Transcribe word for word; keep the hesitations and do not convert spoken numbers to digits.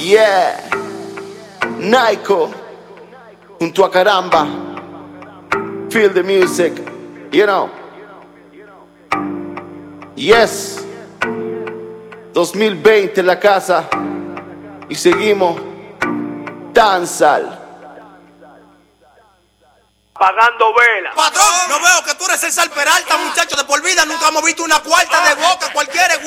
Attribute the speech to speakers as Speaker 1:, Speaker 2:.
Speaker 1: Yeah, Naiko, junto a Caramba, feel the music, you know. Yes, dos mil veinte en la casa y seguimos danzal.
Speaker 2: Pagando velas.
Speaker 3: Patrón, no veo que tú eres el Sal Peralta, muchacho de por vida. Nunca hemos visto una cuarta de boca. Cualquiera es